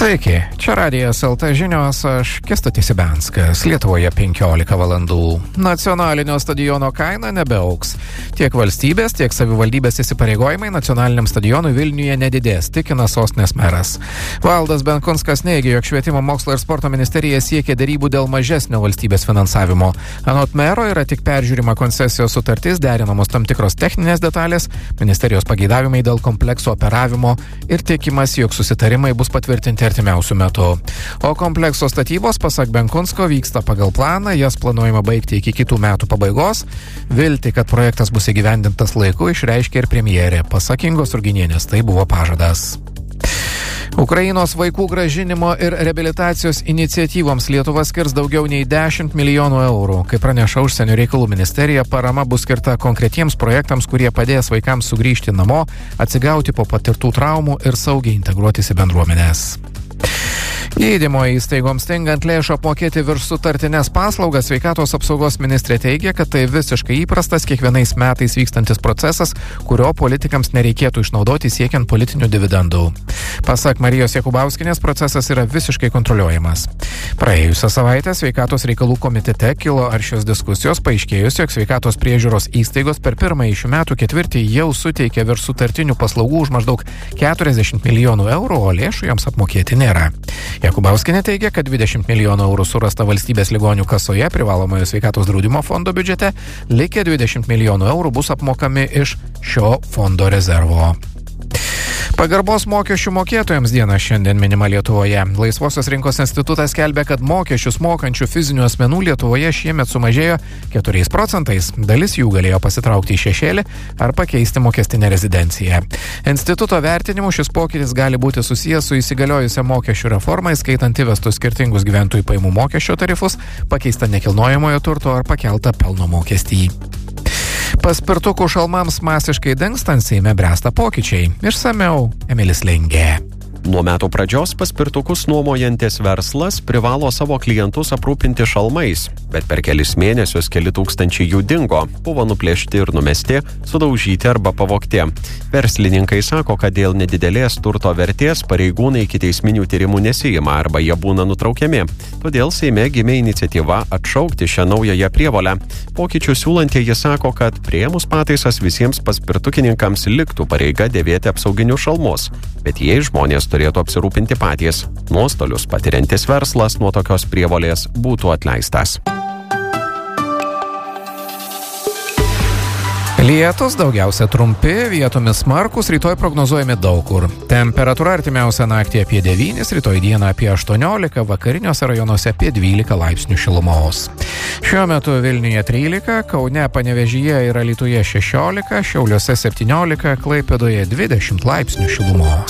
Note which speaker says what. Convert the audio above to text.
Speaker 1: Sveiki, čia Radijas LT žinios, aš Kęstutis Ibianskas, Lietuvoje 15 valandų. Nacionalinio stadiono kaina nebeaugs. Tiek valstybės, tiek savivaldybės įsipareigojimai nacionaliniam stadionui Vilniuje nedidės, tikina sostinės meras. Valdas Benkunskas neigia, jog Švietimo mokslo ir sporto ministerija siekia derybų dėl mažesnio valstybės finansavimo. Anot mero yra tik peržiūrima koncesijos sutartis, derinamos tam tikros techninės detalės, ministerijos pageidavimai dėl komplekso operavimo ir tikimas, jog susitarimai bus patvirtinti artimiausių metų. O komplekso statybos, pasak Benkunsko, vyksta pagal planą, jas planuojama baigti iki kitų metų pabaigos. Viltį, kad projektas bus įgyvendintas laiku, išreiškė ir premjerė. Pasak Ingos Ruginienės, tai buvo pažadas. Ukrainos vaikų grąžinimo ir reabilitacijos iniciatyvoms Lietuva skirs daugiau nei 10 milijonų eurų. Kaip praneša Užsienio reikalų ministerija, parama bus skirta konkretiems projektams, kurie padės vaikams sugrįžti namo, atsigauti po patirtų traumų ir saugiai integruotis į bendruomenės. Gydymo įstaigoms stingant lėšų apmokėti virš sutartinės paslaugas, sveikatos apsaugos ministrė teigia, kad tai visiškai įprastas kiekvienais metais vykstantis procesas, kurio politikams nereikėtų išnaudoti siekiant politinių dividendų. Pasak Marijos Jakubauskienės, procesas yra visiškai kontroliuojamas. Praėjusią savaitę sveikatos reikalų komitete kilo aršios diskusijos, paaiškėjus, jog sveikatos priežiūros įstaigos per pirmąjį šių metų ketvirtį jau suteikė virš sutartinių paslaugų už maždaug 40 milijonų eurų, o lėšų joms apmokėti nėra. Jakubauskienė teigia, kad 20 milijonų eurų surasta valstybės ligonių kasoje privalomojo sveikatos draudimo fondo biudžete, likę 20 milijonų eurų bus apmokami iš šio fondo rezervo. Pagarbos mokesčių mokėtojams diena šiandien minima Lietuvoje. Laisvosios rinkos institutas skelbia, kad mokesčius mokančių fizinių asmenų Lietuvoje šiemet sumažėjo 4%. Dalis jų galėjo pasitraukti į šešėlį ar pakeisti mokestinę rezidenciją. Instituto vertinimu šis pokytis gali būti susijęs su įsigaliojusia mokesčių reforma, įskaitant įvestus skirtingus gyventojų pajamų mokesčio tarifus, pakeistą nekilnojamojo turto ar pakeltą pelno mokestį. Paspirtukų šalmams masiškai dingstant Seime bręsta pokyčiai. Išsamiau Emilis Lingė.
Speaker 2: Nuo metų pradžios paspirtukus nuomojantis verslas privalo savo klientus aprūpinti šalmais, bet per kelis mėnesius keli tūkstančiai jų dingo, buvo nuplėšti ir numesti, sudaužyti arba pavogti. Verslininkai sako, kad dėl nedidelės turto vertės pareigūnai ikiteisminių tyrimų nesiima arba jie būna nutraukiami. Todėl Seime gimė iniciatyva atšaukti šią naująją prievolę. Pokyčių siūlantieji sako, kad priėmus pataisas visiems paspirtukininkams liktų pareiga dėvėti apsauginius šalmus, bet jei žmonės turėtų apsirūpinti patys, nuostolius patiriantis verslas nuo tokios prievolės būtų atleistas.
Speaker 1: Lietus daugiausia trumpi, vietomis smarkus, rytoj prognozuojami daug kur. Temperatūra artimiausią naktį apie 9, rytoj dieną apie 18, vakariniuose rajonuose apie 12 laipsnių šilumos. Šiuo metu Vilniuje 13, Kaune, Panevėžyje ir Alytuje 16, Šiauliuose 17, Klaipėdoje 20 laipsnių šilumos.